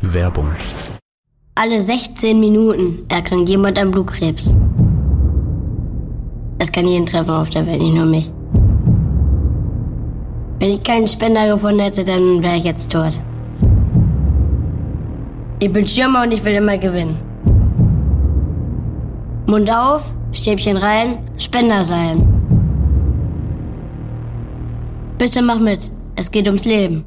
Werbung. Alle 16 Minuten erkrankt jemand an Blutkrebs. Es kann jeden treffen auf der Welt, nicht nur mich. Wenn ich keinen Spender gefunden hätte, dann wäre ich jetzt tot. Ich bin Stürmer und ich will immer gewinnen. Mund auf, Stäbchen rein, Spender sein. Bitte mach mit, es geht ums Leben.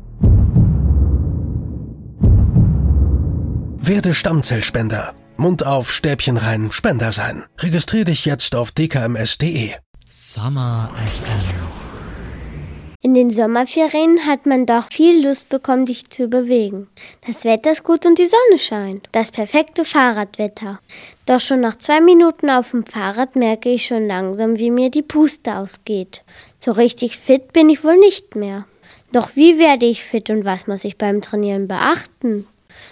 Werde Stammzellspender. Mund auf, Stäbchen rein, Spender sein. Registrier dich jetzt auf dkms.de. Summer FM. In den Sommerferien hat man doch viel Lust bekommen, sich zu bewegen. Das Wetter ist gut und die Sonne scheint. Das perfekte Fahrradwetter. Doch schon nach 2 Minuten auf dem Fahrrad merke ich schon langsam, wie mir die Puste ausgeht. So richtig fit bin ich wohl nicht mehr. Doch wie werde ich fit und was muss ich beim Trainieren beachten?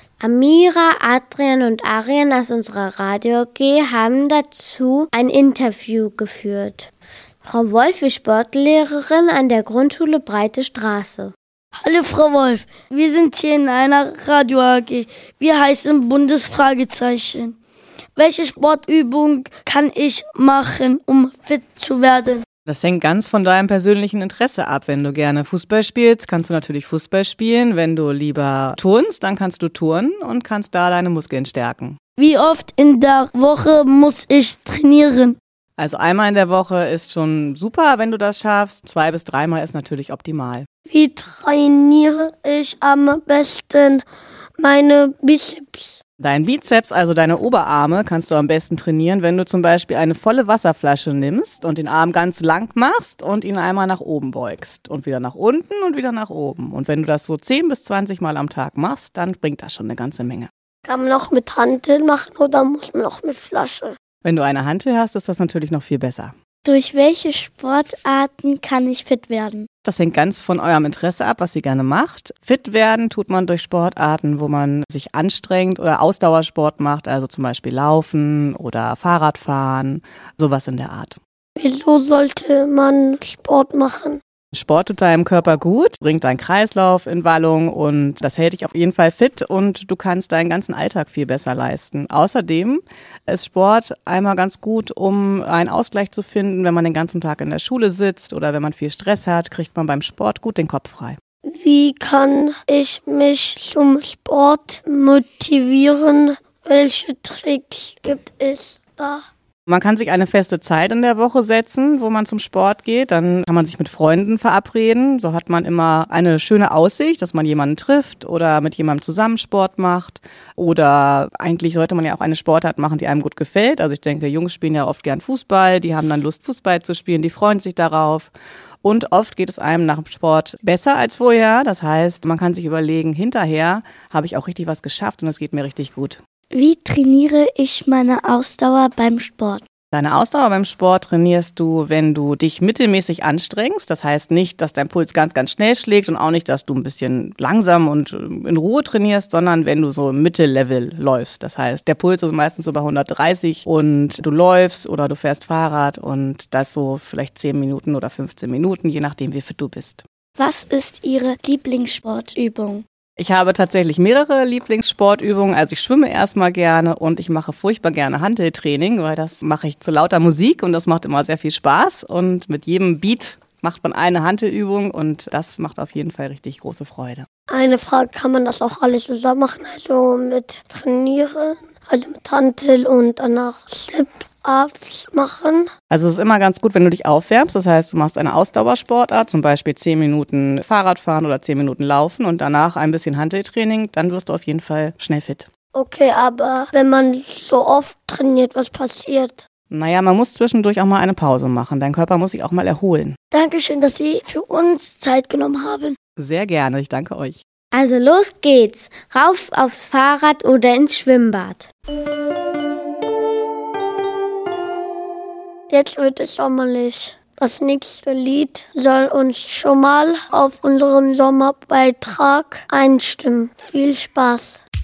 Amira, Adrian und Arian aus unserer Radio AG haben dazu ein Interview geführt. Frau Wolf ist Sportlehrerin an der Grundschule Breite Straße. Hallo Frau Wolf, wir sind hier in einer Radio AG. Wir heißen Bundesfragezeichen. Welche Sportübung kann ich machen, um fit zu werden? Das hängt ganz von deinem persönlichen Interesse ab. Wenn du gerne Fußball spielst, kannst du natürlich Fußball spielen. Wenn du lieber turnst, dann kannst du turnen und kannst da deine Muskeln stärken. Wie oft in der Woche muss ich trainieren? Also einmal in der Woche ist schon super, wenn du das schaffst. 2 bis 3 Mal ist natürlich optimal. Wie trainiere ich am besten meine Bizeps? Dein Bizeps, also deine Oberarme, kannst du am besten trainieren, wenn du zum Beispiel eine volle Wasserflasche nimmst und den Arm ganz lang machst und ihn einmal nach oben beugst und wieder nach unten und wieder nach oben. Und wenn du das so 10 bis 20 Mal am Tag machst, dann bringt das schon eine ganze Menge. Kann man noch mit Hanteln machen oder muss man noch mit Flasche? Wenn du eine Hantel hast, ist das natürlich noch viel besser. Durch welche Sportarten kann ich fit werden? Das hängt ganz von eurem Interesse ab, was ihr gerne macht. Fit werden tut man durch Sportarten, wo man sich anstrengt oder Ausdauersport macht, also zum Beispiel Laufen oder Fahrradfahren, sowas in der Art. Wieso sollte man Sport machen? Sport tut deinem Körper gut, bringt deinen Kreislauf in Wallung und das hält dich auf jeden Fall fit und du kannst deinen ganzen Alltag viel besser leisten. Außerdem ist Sport einmal ganz gut, um einen Ausgleich zu finden, wenn man den ganzen Tag in der Schule sitzt oder wenn man viel Stress hat, kriegt man beim Sport gut den Kopf frei. Wie kann ich mich zum Sport motivieren? Welche Tricks gibt es da? Man kann sich eine feste Zeit in der Woche setzen, wo man zum Sport geht. Dann kann man sich mit Freunden verabreden. So hat man immer eine schöne Aussicht, dass man jemanden trifft oder mit jemandem zusammen Sport macht. Oder eigentlich sollte man ja auch eine Sportart machen, die einem gut gefällt. Also ich denke, Jungs spielen ja oft gern Fußball. Die haben dann Lust, Fußball zu spielen. Die freuen sich darauf. Und oft geht es einem nach dem Sport besser als vorher. Das heißt, man kann sich überlegen, hinterher habe ich auch richtig was geschafft und es geht mir richtig gut. Wie trainiere ich meine Ausdauer beim Sport? Deine Ausdauer beim Sport trainierst du, wenn du dich mittelmäßig anstrengst. Das heißt nicht, dass dein Puls ganz, ganz schnell schlägt und auch nicht, dass du ein bisschen langsam und in Ruhe trainierst, sondern wenn du so im Mittellevel läufst. Das heißt, der Puls ist meistens so bei 130 und du läufst oder du fährst Fahrrad und das so vielleicht 10 Minuten oder 15 Minuten, je nachdem, wie fit du bist. Was ist Ihre Lieblingssportübung? Ich habe tatsächlich mehrere Lieblingssportübungen. Also ich schwimme erstmal gerne und ich mache furchtbar gerne Hanteltraining, weil das mache ich zu lauter Musik und das macht immer sehr viel Spaß. Und mit jedem Beat macht man eine Hantelübung und das macht auf jeden Fall richtig große Freude. Eine Frage, kann man das auch alles zusammen machen? Also mit Trainieren, also mit Hantel und danach Sit-Ups machen? Also es ist immer ganz gut, wenn du dich aufwärmst. Das heißt, du machst eine Ausdauersportart, zum Beispiel 10 Minuten Fahrradfahren oder 10 Minuten Laufen und danach ein bisschen Hanteltraining. Dann wirst du auf jeden Fall schnell fit. Okay, aber wenn man so oft trainiert, was passiert? Naja, man muss zwischendurch auch mal eine Pause machen. Dein Körper muss sich auch mal erholen. Dankeschön, dass Sie für uns Zeit genommen haben. Sehr gerne, ich danke euch. Also los geht's, rauf aufs Fahrrad oder ins Schwimmbad. Jetzt wird es sommerlich. Das nächste Lied soll uns schon mal auf unseren Sommerbeitrag einstimmen. Viel Spaß.